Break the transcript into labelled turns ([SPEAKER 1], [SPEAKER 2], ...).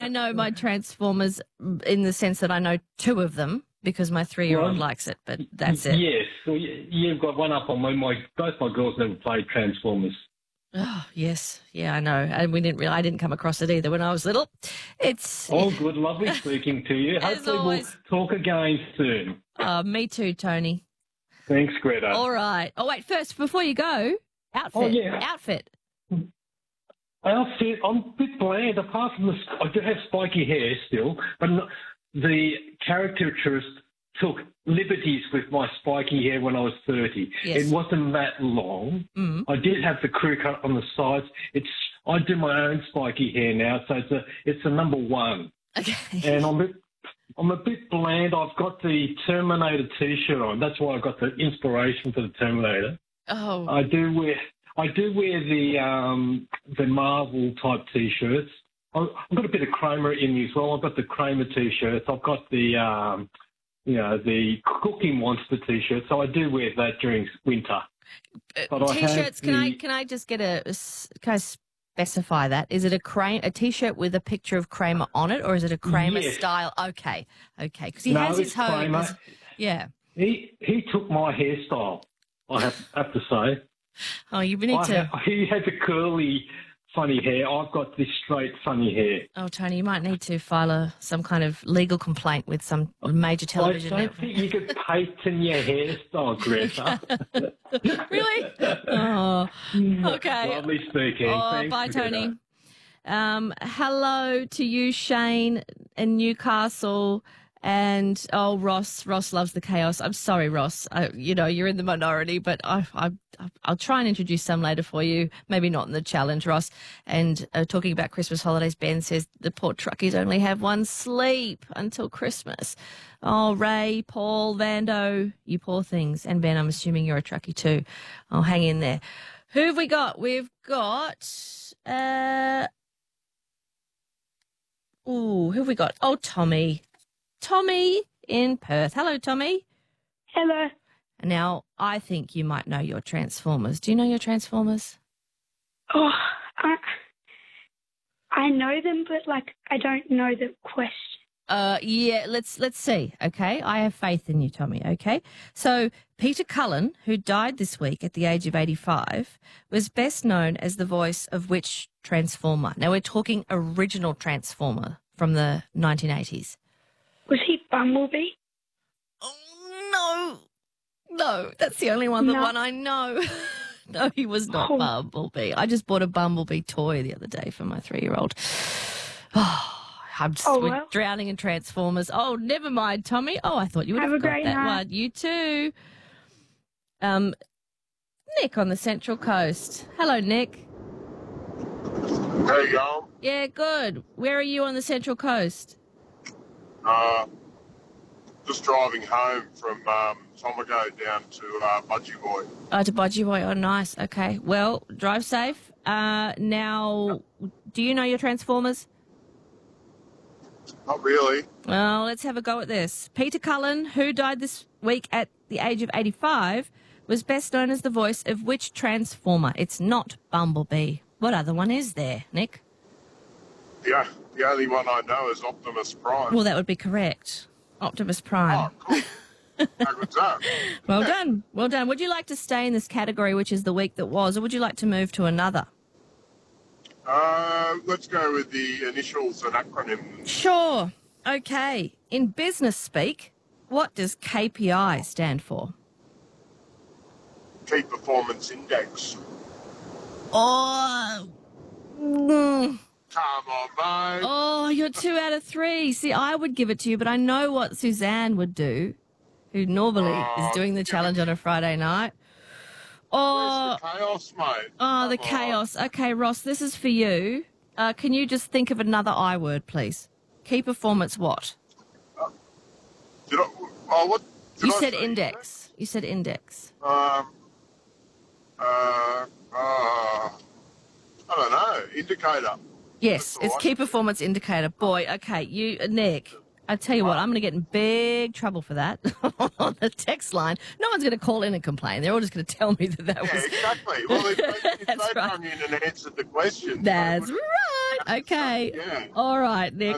[SPEAKER 1] I know my Transformers in the sense that I know two of them because my 3-year-old likes it, but that's it.
[SPEAKER 2] Yes, well, you've got one up on me. Both my girls never played Transformers.
[SPEAKER 1] Oh, yes. Yeah, I know. And I didn't come across it either when I was little. It's
[SPEAKER 2] all good. Lovely speaking to you. Hopefully
[SPEAKER 1] always.
[SPEAKER 2] We'll talk again soon.
[SPEAKER 1] Oh, me too, Tony.
[SPEAKER 2] Thanks, Greta.
[SPEAKER 1] All right. Oh, wait, first, before you go, outfit.
[SPEAKER 2] Oh, yeah.
[SPEAKER 1] Outfit.
[SPEAKER 2] Outfit, I'm a bit bland. Apart from I do have spiky hair still, but the caricaturist took liberties with my spiky hair when I was 30.
[SPEAKER 1] Yes.
[SPEAKER 2] It wasn't that long.
[SPEAKER 1] Mm.
[SPEAKER 2] I did have the crew cut on the sides. I do my own spiky hair now, so it's a number one.
[SPEAKER 1] Okay.
[SPEAKER 2] And I'm a bit bland. I've got the Terminator T-shirt on. That's why I got the inspiration for the Terminator.
[SPEAKER 1] Oh.
[SPEAKER 2] I do wear the Marvel type T-shirts. I've got a bit of Kramer in me as well. I've got the Kramer T-shirts. I've got the the Cookie Monster T-shirt. So I do wear that during winter.
[SPEAKER 1] T-shirts. Can I just get can I specify that? Is it a T-shirt with a picture of Kramer on it, or is it a Kramer style? Okay, because he has his home. Yeah.
[SPEAKER 2] He took my hairstyle. I have to say.
[SPEAKER 1] Oh, you need to.
[SPEAKER 2] He had the curly, funny hair. I've got this straight, funny hair.
[SPEAKER 1] Oh, Tony, you might need to file some kind of legal complaint with some major television
[SPEAKER 2] network. I don't think you could patent your hairstyle, Greta.
[SPEAKER 1] Really? Oh, okay.
[SPEAKER 2] Lovely speaking.
[SPEAKER 1] Oh,
[SPEAKER 2] thanks,
[SPEAKER 1] bye,
[SPEAKER 2] Greta.
[SPEAKER 1] Tony. Hello to you, Shane, in Newcastle. And, Ross loves the chaos. I'm sorry, Ross. You're in the minority, but I'll try and introduce some later for you. Maybe not in the challenge, Ross. And talking about Christmas holidays, Ben says the poor truckies only have one sleep until Christmas. Oh, Ray, Paul, Vando, you poor things. And Ben, I'm assuming you're a truckie too. I'll hang in there. Who have we got? We've got... who have we got? Oh, Tommy. Tommy in Perth. Hello, Tommy.
[SPEAKER 3] Hello.
[SPEAKER 1] Now, I think you might know your Transformers. Do you know your Transformers?
[SPEAKER 3] Oh, I know them, but, I don't know the question.
[SPEAKER 1] Yeah, let's see, okay? I have faith in you, Tommy, okay? So, Peter Cullen, who died this week at the age of 85, was best known as the voice of which Transformer? Now, we're talking original Transformer from the 1980s.
[SPEAKER 3] Was he Bumblebee?
[SPEAKER 1] Oh, no, that's the only one I know. No, he was not Bumblebee. I just bought a Bumblebee toy the other day for my 3-year-old. We're drowning in Transformers. Oh, never mind, Tommy. Oh, I thought you would have got that one. You too. Nick on the Central Coast. Hello, Nick.
[SPEAKER 4] How you going?
[SPEAKER 1] Yeah, good. Where are you on the Central Coast?
[SPEAKER 4] Just driving home from Tomago down to Budgie Boy.
[SPEAKER 1] Oh, to Budgie Boy. Oh, nice. Okay. Well, drive safe. Now, do you know your Transformers?
[SPEAKER 4] Not really.
[SPEAKER 1] Well, let's have a go at this. Peter Cullen, who died this week at the age of 85, was best known as the voice of which Transformer? It's not Bumblebee. What other one is there, Nick?
[SPEAKER 4] Yeah. The only one I know is Optimus Prime.
[SPEAKER 1] Well, that would be correct. Optimus Prime.
[SPEAKER 4] Oh, cool. How good's that?
[SPEAKER 1] Well done. Well done. Would you like to stay in this category, which is the week that was, or would you like to move to another?
[SPEAKER 4] Let's go with the initials and acronyms.
[SPEAKER 1] Sure. Okay. In business speak, what does KPI stand for?
[SPEAKER 4] Key Performance Index.
[SPEAKER 1] Oh...
[SPEAKER 4] Come on, mate.
[SPEAKER 1] Oh, you're 2 out of 3. See, I would give it to you, but I know what Suzanne would do, who normally is doing the challenge on a Friday night.
[SPEAKER 4] Oh, where's the chaos, mate?
[SPEAKER 1] Oh, the chaos. Okay, Ross, this is for you. Can you just think of another I word, please? Key performance what? You said index. You said index.
[SPEAKER 4] I don't know. Indicator.
[SPEAKER 1] Yes, it's key performance indicator. Boy, okay, Nick, I tell you what, I'm going to get in big trouble for that on the text line. No one's going to call in and complain. They're all just going to tell me that was...
[SPEAKER 4] Yeah, exactly. Well, if they
[SPEAKER 1] right.
[SPEAKER 4] come in and answered the question.
[SPEAKER 1] That's right. Okay.
[SPEAKER 4] Yeah.
[SPEAKER 1] All right, Nick.